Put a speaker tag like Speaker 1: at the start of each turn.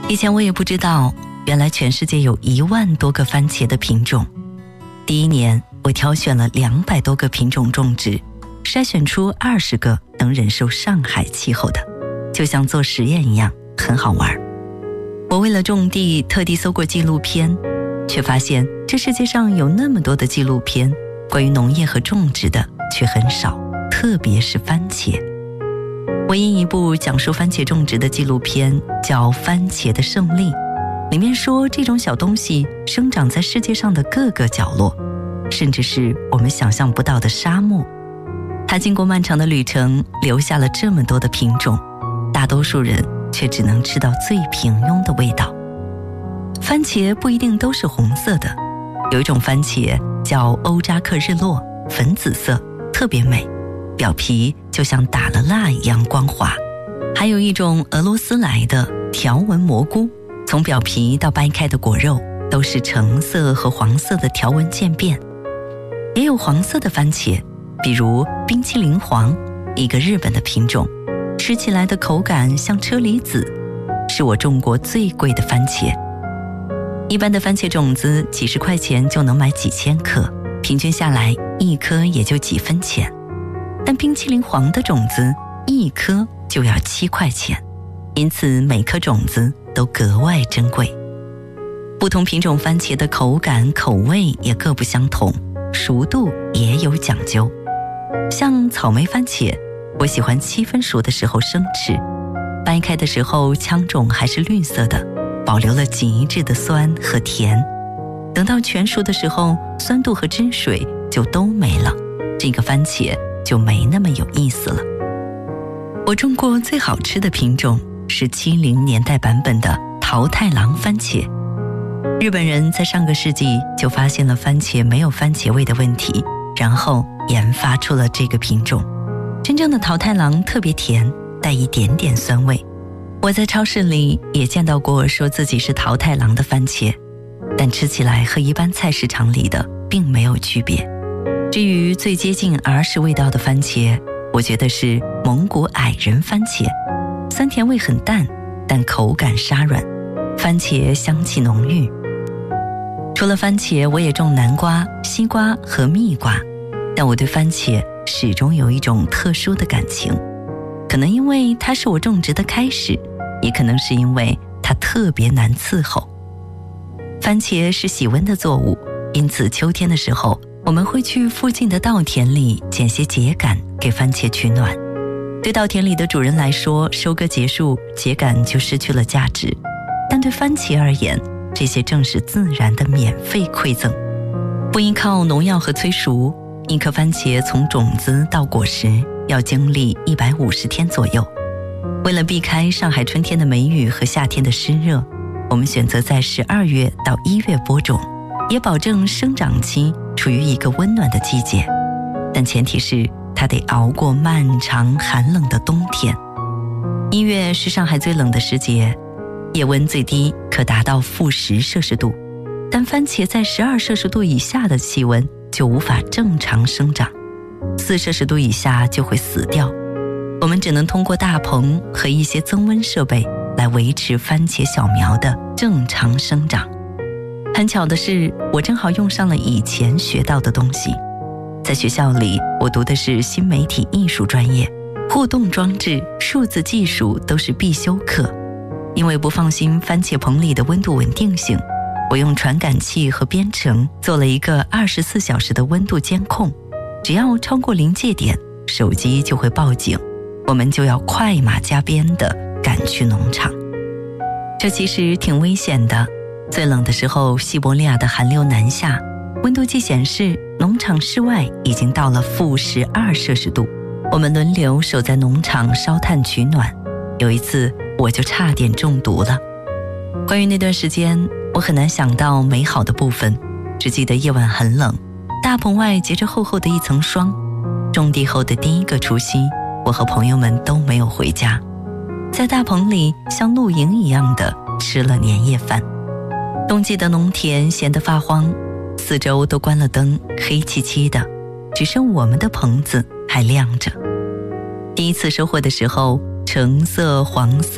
Speaker 1: 以前我也不知道，原来全世界有1万多个番茄的品种。第1年，我挑选了200多个品种种植，筛选出20个能忍受上海气候的，就像做实验一样，很好玩。我为了种地特地搜过纪录片，却发现这世界上有那么多的纪录片，关于农业和种植的却很少，特别是番茄。唯一一部讲述番茄种植的纪录片叫《番茄的胜利》，里面说这种小东西生长在世界上的各个角落，甚至是我们想象不到的沙漠。它经过漫长的旅程，留下了这么多的品种，大多数人却只能吃到最平庸的味道。番茄不一定都是红色的，有一种番茄叫欧扎克日落，粉紫色，特别美，表皮就像打了蜡一样光滑。还有一种俄罗斯来的条纹蘑菇，从表皮到掰开的果肉都是橙色和黄色的条纹渐变。也有黄色的番茄，比如冰淇淋黄，一个日本的品种，吃起来的口感像车厘子，是我种过最贵的番茄。一般的番茄种子几十块钱就能买几千颗，平均下来1颗也就几分钱。但冰淇淋黄的种子1颗就要7块钱，因此每颗种子都格外珍贵。不同品种番茄的口感口味也各不相同，熟度也有讲究。像草莓番茄，我喜欢7分熟的时候生吃，掰开的时候腔种还是绿色的，保留了极致的酸和甜。等到全熟的时候，酸度和汁水就都没了，这个番茄就没那么有意思了。我种过最好吃的品种是70年代版本的桃太郎番茄。日本人在上个世纪就发现了番茄没有番茄味的问题，然后研发出了这个品种。真正的桃太郎特别甜，带一点点酸味。我在超市里也见到过说自己是桃太郎的番茄，但吃起来和一般菜市场里的并没有区别。至于最接近儿时味道的番茄，我觉得是蒙古矮人番茄，酸甜味很淡，但口感沙软，番茄香气浓郁。除了番茄，我也种南瓜、西瓜和蜜瓜，但我对番茄始终有一种特殊的感情，可能因为它是我种植的开始，也可能是因为它特别难伺候。番茄是喜温的作物，因此秋天的时候，我们会去附近的稻田里捡些秸秆给番茄取暖。对稻田里的主人来说，收割结束，秸秆就失去了价值，但对番茄而言，这些正是自然的免费馈赠。不依靠农药和催熟，一颗番茄从种子到果实要经历150天左右。为了避开上海春天的梅雨和夏天的湿热，我们选择在12月到1月播种，也保证生长期处于一个温暖的季节，但前提是它得熬过漫长寒冷的冬天。1月是上海最冷的时节，夜温最低可达到-10摄氏度，但番茄在12摄氏度以下的气温就无法正常生长，4摄氏度以下就会死掉。我们只能通过大棚和一些增温设备来维持番茄小苗的正常生长。很巧的是，我正好用上了以前学到的东西。在学校里，我读的是新媒体艺术专业，互动装置、数字技术都是必修课。因为不放心番茄棚里的温度稳定性，我用传感器和编程做了一个24小时的温度监控，只要超过临界点，手机就会报警，我们就要快马加鞭地赶去农场。这其实挺危险的，最冷的时候，西伯利亚的寒流南下，温度计显示农场室外已经到了-12摄氏度，我们轮流守在农场烧炭取暖。有一次我就差点中毒了。关于那段时间，我很难想到美好的部分，只记得夜晚很冷，大棚外结着厚厚的一层霜。种地后的第1个除夕，我和朋友们都没有回家，在大棚里像露营一样的吃了年夜饭。冬季的农田闲得发慌，四周都关了灯，黑漆漆的，只剩我们的棚子还亮着。第一次收获的时候，橙色、黄色